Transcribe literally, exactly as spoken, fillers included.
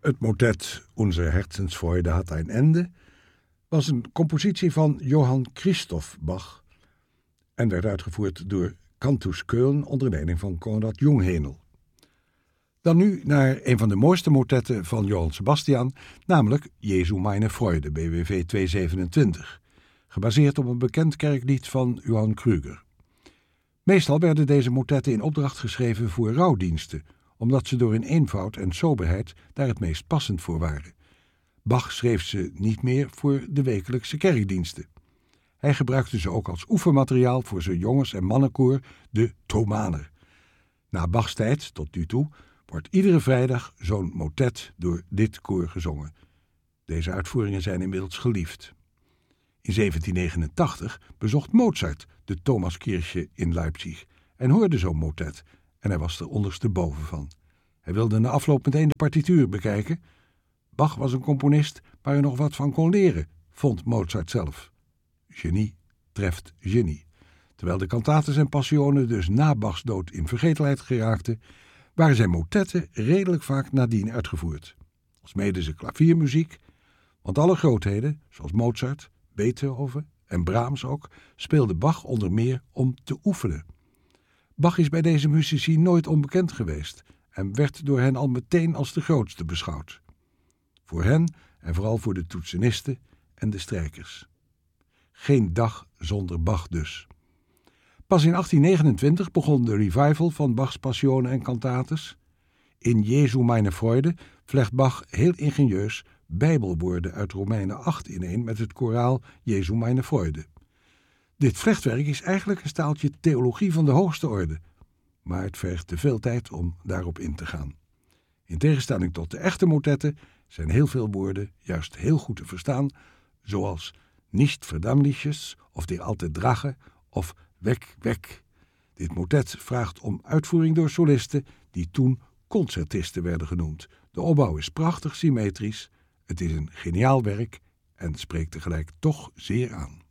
Het motet Unsere Herzensfreude hat ein Ende was een compositie van Johann Christoph Bach en werd uitgevoerd door Cantus Köln onder leiding van Konrad Jungheinl. Dan nu naar een van de mooiste motetten van Johann Sebastian, namelijk Jesu meine Freude, B W V tweehonderdzevenentwintig, gebaseerd op een bekend kerklied van Johann Krüger. Meestal werden deze motetten in opdracht geschreven voor rouwdiensten, omdat ze door hun eenvoud en soberheid daar het meest passend voor waren. Bach schreef ze niet meer voor de wekelijkse kerkdiensten. Hij gebruikte ze ook als oefenmateriaal voor zijn jongens- en mannenkoor, de Thomaner. Na Bachs tijd, tot nu toe, wordt iedere vrijdag zo'n motet door dit koor gezongen. Deze uitvoeringen zijn inmiddels geliefd. In zeventien negenentachtig bezocht Mozart de Thomaskirche in Leipzig en hoorde zo'n motet en hij was er ondersteboven van. Hij wilde na afloop meteen de partituur bekijken. Bach was een componist waar hij nog wat van kon leren, vond Mozart zelf. Genie treft genie. Terwijl de cantates en passionen dus na Bachs dood in vergetelheid geraakten, waren zijn motetten redelijk vaak nadien uitgevoerd. Alsmede zijn klaviermuziek, want alle grootheden, zoals Mozart, Beethoven en Brahms ook, speelde Bach onder meer om te oefenen. Bach is bij deze muzici nooit onbekend geweest en werd door hen al meteen als de grootste beschouwd. Voor hen en vooral voor de toetsenisten en de strijkers. Geen dag zonder Bach dus. Pas in achttien negenentwintig begon de revival van Bachs passionen en cantates. In Jesu meine Freude vlecht Bach heel ingenieus bijbelwoorden uit Romeinen acht ineen met het koraal Jesu meine Freude. Dit vlechtwerk is eigenlijk een staaltje theologie van de hoogste orde, maar het vergt te veel tijd om daarop in te gaan. In tegenstelling tot de echte motetten zijn heel veel woorden juist heel goed te verstaan, zoals nicht verdammliches of die alte Drache of weg, weg. Dit motet vraagt om uitvoering door solisten die toen concertisten werden genoemd. De opbouw is prachtig symmetrisch, het is een geniaal werk en spreekt tegelijk toch zeer aan.